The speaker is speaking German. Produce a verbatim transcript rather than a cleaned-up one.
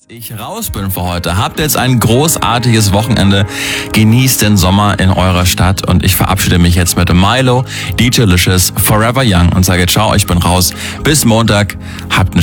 Ich raus bin für heute. Habt jetzt ein großartiges Wochenende. Genießt den Sommer in eurer Stadt und ich verabschiede mich jetzt mit Milo, D J Licious, Forever Young und sage ciao, ich bin raus. Bis Montag. Habt eine